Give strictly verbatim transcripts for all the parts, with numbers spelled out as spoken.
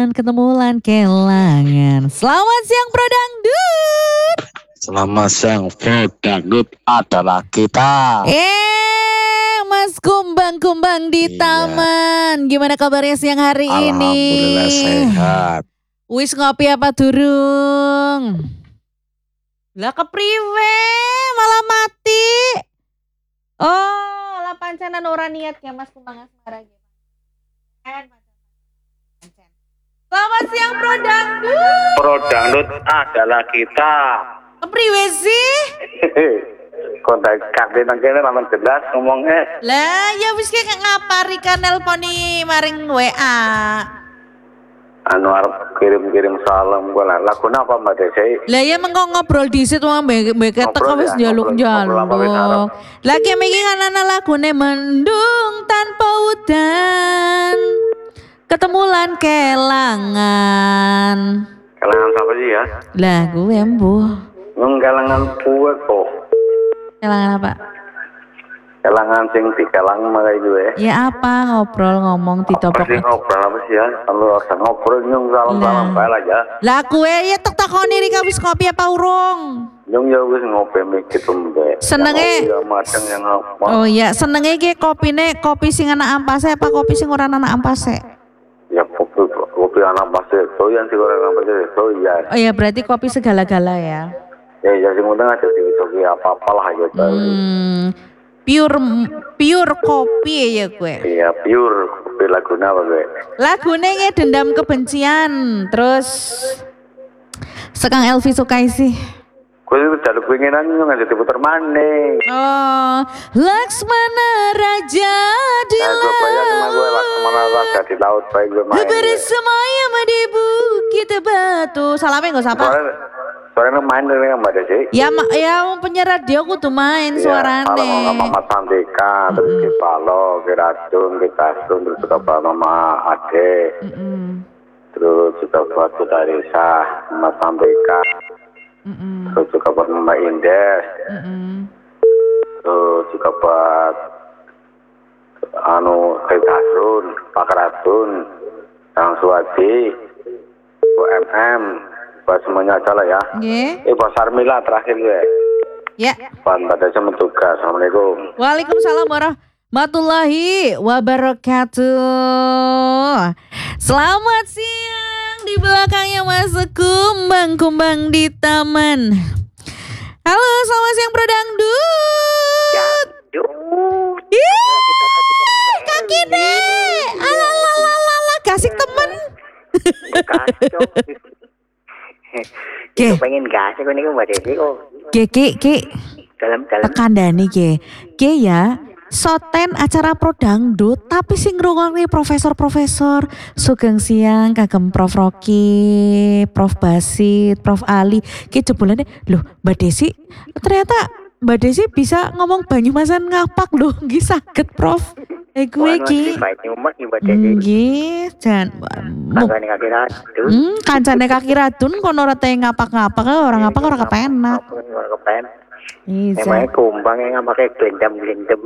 dan ketemulan kelangan. Selamat siang Pro Dangdut. Selamat siang Pro Dangdut adalah kita. Eh, Mas kumbang-kumbang di Iya. taman. Gimana kabarnya siang hari ini? Alhamdulillah sehat. Wis ngopi apa durung? Lah kepriwe malah mati. Oh, lah pancanan ora niat ya Mas kumbang asmara gitu. Selamat siang Pro Dangdut. Pro Dangdut adalah kita. Kepriwe sih? Kontak kartu nang kene laman jelas ngomongnya. Lah ya wis ki ngapari kan nelponi maring W A. Anu arep kirim-kirim salam kok lah. Lagu napa Mbak Desi? Lah ya mengko ngobrol dhisik wae mbek mbek ketek Ngobrol wis ya, ngobrol- njaluk-njaluk. ngobrol apa wis arep? Lah ki iki kan ana lagune mendung tanpa udan. Ketemulan kelangan. Kalangan siapa sih ya? Lah gue mbuh. Nung kalangan gue kok. Kelangan apa? Kalangan sing dikalang makai gue. Ya apa ngobrol ngomong Apa ditopok. sih ngobrol apa sih ya? Kalau usah ngobrol nyung salam-salam Lah. bae lah ya. Lah gue ya tek takoni Rika wis kopi apa urung? Nyung ya wis ngopi mikir tumbe. Senenge- ya madeng yang apa? Oh iya, senenge iki kopine kopi sing ana ampase apa kopi sing ora ana ampase? Ya kopi kopi anak pasir. So yang sih orang apa sih? So iya. Oh iya, berarti kopi segala-gala ya. Ya ya sing undang aja sih kopi apa-apa lah ya. Hmm, pure pure kopi ya gue. Iya pure kopi laguna apa gue? Lagune nge dendam kebencian, terus Sekang Elvi Sukaisi. Gue itu jalur pengenan nyung aja diputer maning. Oh, Laksmana Raja di Nah gue bayar sama gue Laksamana Raja di laut baik gue main. bersemayam di bukit batu. Salamnya nggak sapa? Soalnya soalnya main dengan Mbak Desi. Ya, ma- ya penyiar radio kudu main suarane. Kalau sama Mama Santika, terus ke Palo, ke Racun, ke Tasung, terus juga buat Mama Ade, Mm-mm, terus juga buat Sudah Risa, Mama Santika, mm-mm, terus juga buat Mama Indes, mm-mm. terus juga buat anu ke Tasung, Pak Ratun, Kang Suwadi, Bu M M, buat semuanya aja lah ya. Nggih. Eh, Bos Sarmila terakhir gue. Ya. Pak Mbak Desi mentugas. Assalamualaikum. Waalaikumsalam warahmatullahi wabarakatuh. Selamat siang di belakangnya Mas kumbang-kumbang di taman. Halo, selamat siang Pro Dangdut. Ih, kaki deh. Alalalala, kasih temen. Oke. Aku pengen gas aku niku Mbak Desi kok. Ki, ki, ki. Dalam-dalam Tekandani ki. Ki ya. Soten acara Pro Dangdut tapi sing ngrungokne profesor-profesor. Sugeng siang kagem Prof Rocky, Prof Basit, Prof Ali. Ki jebulane lho Mbak Desi ternyata Mbak Desi bisa ngomong Banyumasan ngapak lho. Nggih saged Prof. Eh gue ki. baik nyumek Mbak Desi. Nggih, jan Tangane kaki ratu. Hmm, kancane kaki radun kono ora teh ngapak-ngapak orang ngapak ora kepenak. Aku ora kepen. Iya. Emangnya kumbang yang pakai glendam-glendam.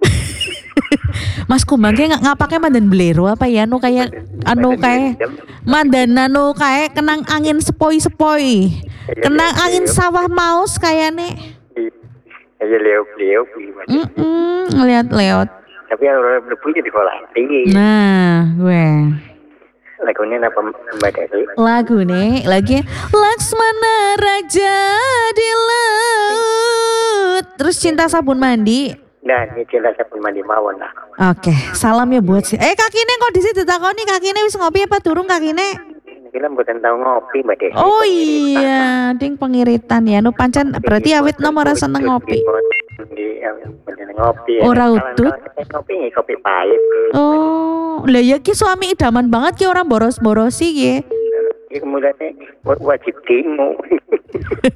Mas Kumbang ki nggak ngapake mandan blero apa ya anu kayak anu kayak mandan anu kayak kenang angin sepoi-sepoi. Kenang angin sawah maus kayaknya. Ayo leop-leop gimana. Mm ngeliat leot. Tapi orang mlebu jadi sekolah tinggi. Nah, gue Lagunya apa Mbak Desi? lagu nih lagi Laksmana Raja di laut. Terus Cinta Sabun Mandi. Nah, ini jelas pun mandi mawon lah. Oke, salam ya buat si. Eh kakine kok di situ ditakoni kakine wis ngopi apa durung kakine? Kita mboten tahu ngopi Mbak Desi. Oh iya, ding pengiritan ya. Nu pancen berarti awit nomor seneng ngopi. Di mboten ngopi. Ora Kalau- udut. kalau Ngopi nggih kopi pahit. Oh, lah ya ki suami idaman banget ki orang boros-borosi ki. Iki kemudian wajib demo.